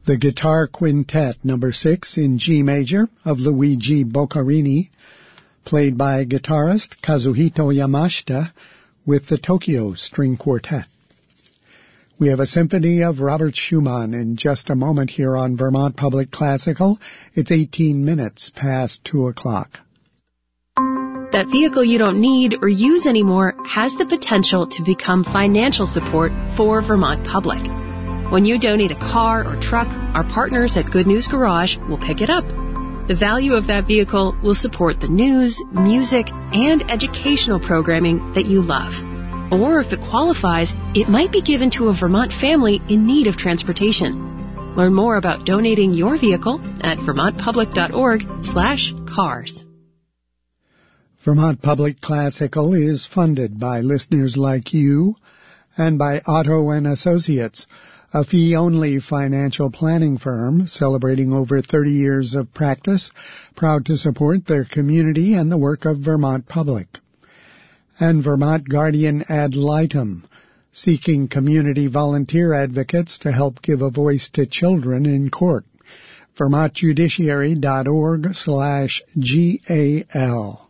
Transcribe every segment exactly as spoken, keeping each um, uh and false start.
The Guitar Quintet, number six in G major of Luigi Boccherini, played by guitarist Kazuhito Yamashita with the Tokyo String Quartet. We have a symphony of Robert Schumann in just a moment here on Vermont Public Classical. It's eighteen minutes past two o'clock. That vehicle you don't need or use anymore has the potential to become financial support for Vermont Public. When you donate a car or truck, our partners at Good News Garage will pick it up. The value of that vehicle will support the news, music, and educational programming that you love. Or if it qualifies, it might be given to a Vermont family in need of transportation. Learn more about donating your vehicle at vermontpublic.org slash cars. Vermont Public Classical is funded by listeners like you and by Otto and Associates, a fee-only financial planning firm celebrating over thirty years of practice, proud to support their community and the work of Vermont Public. And Vermont Guardian Ad Litem, seeking community volunteer advocates to help give a voice to children in court. vermontjudiciary.org slash G-A-L.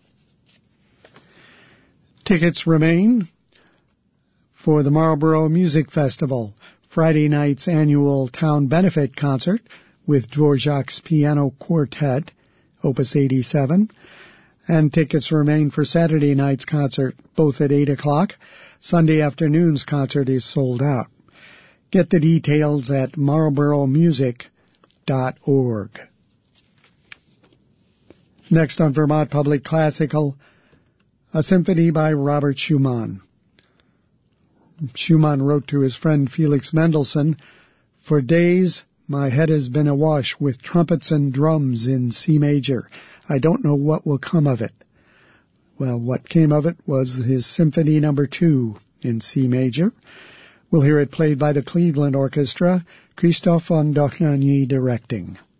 Tickets remain for the Marlborough Music Festival, Friday night's annual town benefit concert with Dvorak's Piano Quartet, Opus eighty-seven, and tickets remain for Saturday night's concert, both at eight o'clock. Sunday afternoon's concert is sold out. Get the details at marlborough music dot org. Next on Vermont Public Classical, a symphony by Robert Schumann. Schumann wrote to his friend Felix Mendelssohn, "For days my head has been awash with trumpets and drums in C major. I don't know what will come of it." Well, what came of it was his Symphony Number Two in C major. We'll hear it played by the Cleveland Orchestra, Christophe von Dohnanyi directing.